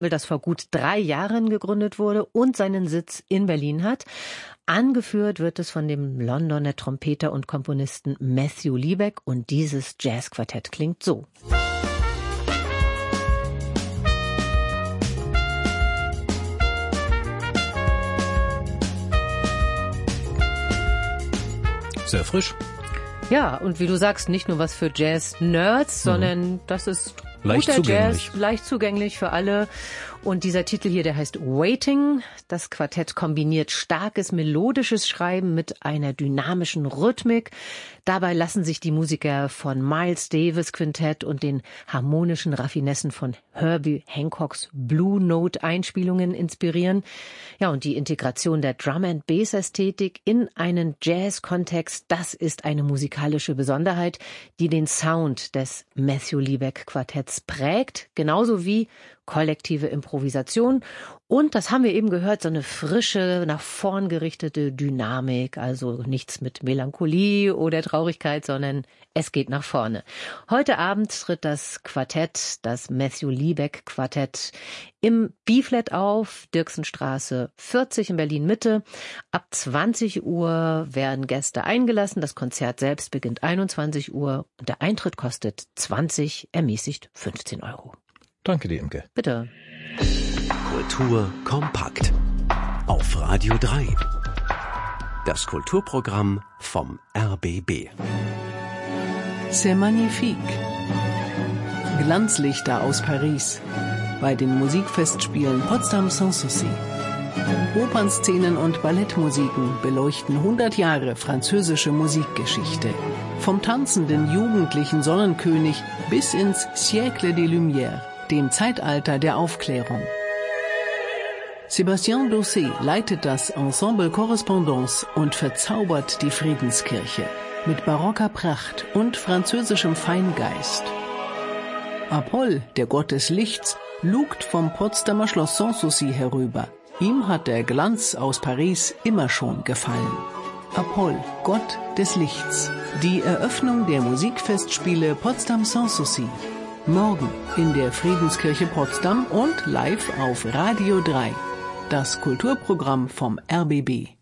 das vor gut 3 Jahren gegründet wurde und seinen Sitz in Berlin hat. Angeführt wird es von dem Londoner Trompeter und Komponisten Matthew Liebeck und dieses Jazzquartett klingt so. Sehr frisch. Ja, und wie du sagst, nicht nur was für Jazz-Nerds, sondern das ist leicht guter zugänglich. Jazz, leicht zugänglich für alle. Und dieser Titel hier, der heißt Waiting. Das Quartett kombiniert starkes melodisches Schreiben mit einer dynamischen Rhythmik. Dabei lassen sich die Musiker von Miles Davis Quintett und den harmonischen Raffinessen von Herbie Hancocks Blue Note Einspielungen inspirieren. Ja, und die Integration der Drum-and-Bass-Ästhetik in einen Jazz-Kontext, das ist eine musikalische Besonderheit, die den Sound des Matthew Liebeck Quartetts prägt, genauso wie kollektive Improvisation. Und, das haben wir eben gehört, so eine frische, nach vorn gerichtete Dynamik, also nichts mit Melancholie oder Traurigkeit, sondern es geht nach vorne. Heute Abend tritt das Quartett, das Matthew Liebeck Quartett, im B-Flat auf, Dirksenstraße 40 in Berlin-Mitte. Ab 20 Uhr werden Gäste eingelassen. Das Konzert selbst beginnt 21 Uhr und der Eintritt kostet 20, ermäßigt 15 Euro. Danke dir, Imke. Bitte. Kultur kompakt. Auf Radio 3. Das Kulturprogramm vom RBB. C'est magnifique. Glanzlichter aus Paris. Bei den Musikfestspielen Potsdam Sanssouci. Opernszenen und Ballettmusiken beleuchten 100 Jahre französische Musikgeschichte. Vom tanzenden jugendlichen Sonnenkönig bis ins Siècle des Lumières, dem Zeitalter der Aufklärung. Sébastien Dossé leitet das Ensemble Correspondance und verzaubert die Friedenskirche mit barocker Pracht und französischem Feingeist. Apoll, der Gott des Lichts, lugt vom Potsdamer Schloss Sanssouci herüber. Ihm hat der Glanz aus Paris immer schon gefallen. Apoll, Gott des Lichts. Die Eröffnung der Musikfestspiele Potsdam Sanssouci. Morgen in der Friedenskirche Potsdam und live auf Radio 3. Das Kulturprogramm vom RBB.